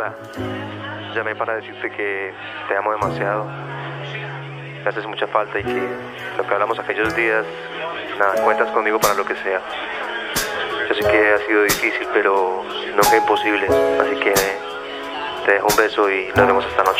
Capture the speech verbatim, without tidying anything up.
nada, llamé para decirte que te amo demasiado, me haces mucha falta y que lo que hablamos aquellos días, nada, cuentas conmigo para lo que sea. Yo sé que ha sido difícil, pero nunca imposible, así que te dejo un beso y nos vemos esta noche.